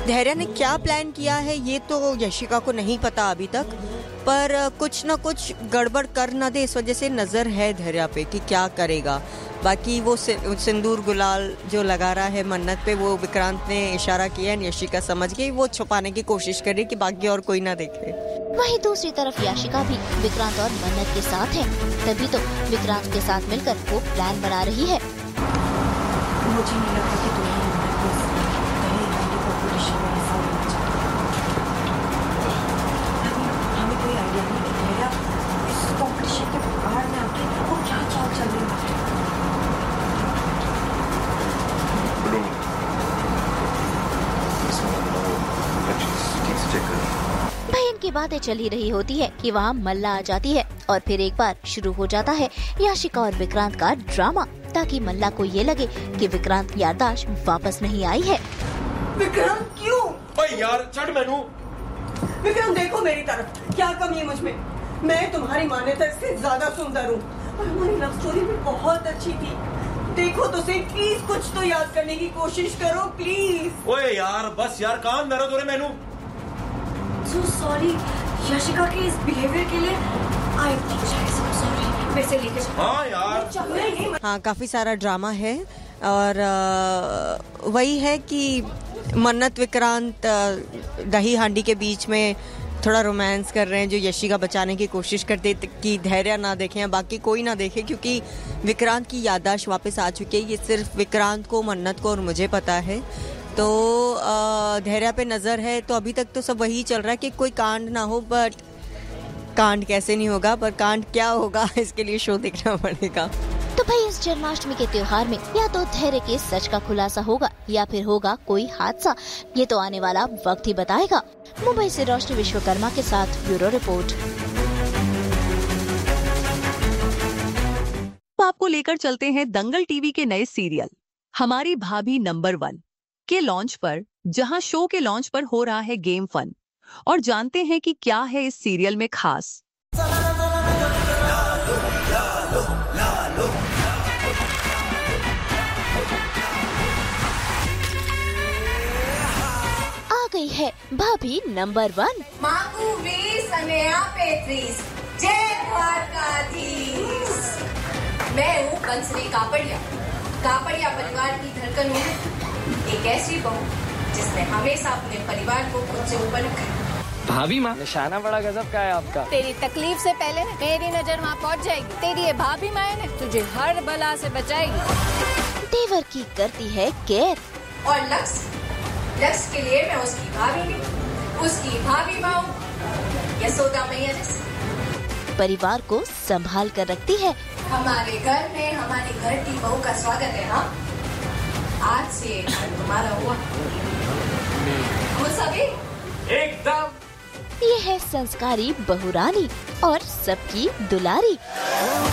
धैर्य ने क्या प्लान किया है ये तो यशिका को नहीं पता अभी तक, पर कुछ ना कुछ गड़बड़ कर ना दे इस वजह से नज़र है धैर्य पे कि क्या करेगा। बाकी वो सिंदूर गुलाल जो लगा रहा है मन्नत पे, वो विक्रांत ने इशारा किया है, यशिका समझ गई, वो छुपाने की कोशिश कर रही कि बाकी और कोई ना देखे। वहीं दूसरी तरफ याशिका भी विक्रांत और मन्नत के साथ है, तभी तो विक्रांत के साथ मिलकर वो प्लान बना रही है। मुझे नहीं लगता कि तुम्हें हमें कोई आइडिया नहीं है इस कॉम्पिटिशन के बाहर में आके वो क्या चाल चल रही है। भाई इनकी बातें चल ही रही होती है कि वहाँ मल्ला आ जाती है और फिर एक बार शुरू हो जाता है याशिका और विक्रांत का ड्रामा, ताकि मल्ला को ये लगे कि विक्रांत की याददाश्त वापस नहीं आई है। विक्रांत क्यों? ओए यार छड़ मैनू। विक्रांत देखो मेरी तरफ, क्या कमी है मुझ में? मैं तुम्हारी मान्यता से ज्यादा सुंदर हूँ और हमारी लव स्टोरी भी बहुत अच्छी थी। देखो तो सही, प्लीज कुछ तो याद करने की कोशिश करो प्लीज। ओए यार बस यार, कान दर्द हो रहे मैनू। So sorry यशिका के इस बिहेवियर के लिए। I apologize, I'm sorry। वैसे लेके चलो। हाँ यार। हाँ, काफी सारा ड्रामा है और वही है कि मन्नत विक्रांत दही हांडी के बीच में थोड़ा रोमांस कर रहे हैं, जो यशिका बचाने की कोशिश करते कि धैर्य ना देखें या बाकी कोई ना देखे, क्योंकि विक्रांत की याददाश्त वापस आ चुकी है। ये सिर्फ विक्रांत को, मन्नत को और मुझे पता है। तो धैर्य पे नज़र है, तो अभी तक तो सब वही चल रहा है कि कोई कांड ना हो, बट कांड कैसे नहीं होगा, पर कांड क्या होगा इसके लिए शो देखना पड़ेगा। तो भाई इस जन्माष्टमी के त्योहार में या तो धैर्य के सच का खुलासा होगा या फिर होगा कोई हादसा, ये तो आने वाला वक्त ही बताएगा। मुंबई से रोशनी विश्वकर्मा के साथ ब्यूरो रिपोर्ट। आपको लेकर चलते हैं दंगल टीवी के नए सीरियल हमारी भाभी नंबर 1 के लॉन्च पर, जहां शो के लॉन्च पर हो रहा है गेम फन, और जानते हैं कि क्या है इस सीरियल में खास। आ गई है भाभी नंबर 1। माकू वीस अनया पेट्रीस, जय द्वारकाधीश। मैं हूँ कंसरी कापड़िया परिवार की धड़कन हूँ, एक ऐसी बहू जिसने हमेशा अपने परिवार को खुद से ऊपर रखा। भाभी माँ, निशाना बड़ा गजब का है आपका। तेरी तकलीफ से पहले मेरी नजर वहाँ पहुँच जाएगी। तेरी ये भाभी माँ ने तुझे हर बला से बचाएगी। देवर की करती है केयर। और लक्ष्य के लिए मैं उसकी भाभी नहीं, उसकी भाभी माँ हूँ, यशोदा मैया जैसी। परिवार को संभाल कर रखती है। हमारे घर में हमारी घर की बहू का स्वागत है। हाँ, आज से घर तुम्हारा हुआ। वो सभी एकदम। ये है संस्कारी बहुरानी और सबकी दुलारी।